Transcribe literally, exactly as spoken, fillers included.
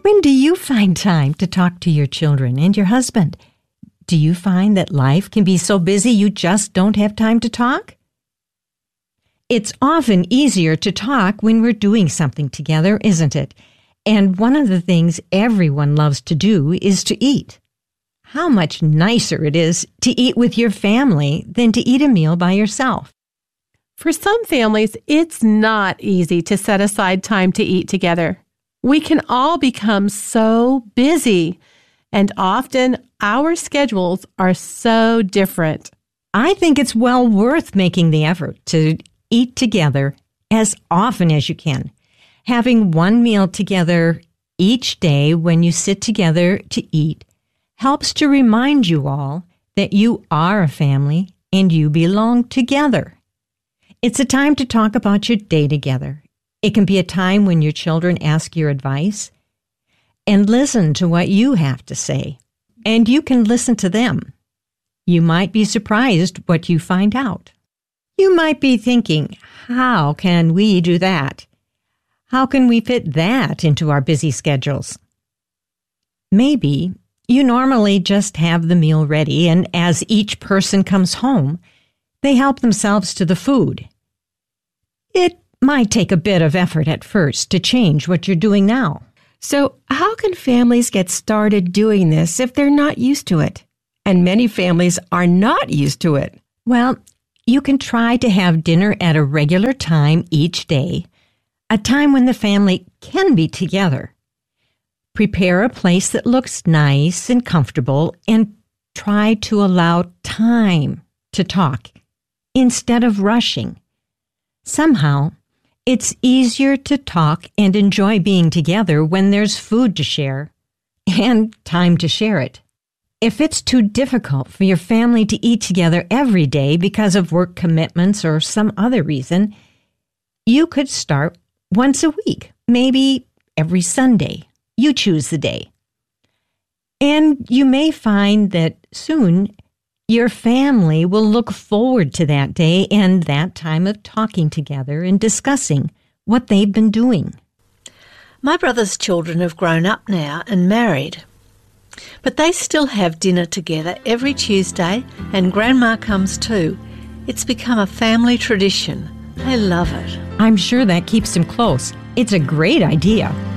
When do you find time to talk to your children and your husband? Do you find that life can be so busy you just don't have time to talk? It's often easier to talk when we're doing something together, isn't it? And one of the things everyone loves to do is to eat. How much nicer it is to eat with your family than to eat a meal by yourself. For some families, it's not easy to set aside time to eat together. We can all become so busy, and often our schedules are so different. I think it's well worth making the effort to eat together as often as you can. Having one meal together each day when you sit together to eat helps to remind you all that you are a family and you belong together. It's a time to talk about your day together. It can be a time when your children ask your advice and listen to what you have to say, and you can listen to them. You might be surprised what you find out. You might be thinking, how can we do that? How can we fit that into our busy schedules? Maybe you normally just have the meal ready, and as each person comes home, they help themselves to the food. It might take a bit of effort at first to change what you're doing now. So how can families get started doing this if they're not used to it? And many families are not used to it. Well, you can try to have dinner at a regular time each day, a time when the family can be together. Prepare a place that looks nice and comfortable and try to allow time to talk instead of rushing. Somehow, it's easier to talk and enjoy being together when there's food to share and time to share it. If it's too difficult for your family to eat together every day because of work commitments or some other reason, you could start once a week, maybe every Sunday. You choose the day. And you may find that soon your family will look forward to that day and that time of talking together and discussing what they've been doing. My brother's children have grown up now and married, but they still have dinner together every Tuesday, and Grandma comes too. It's become a family tradition. They love it. I'm sure that keeps them close. It's a great idea.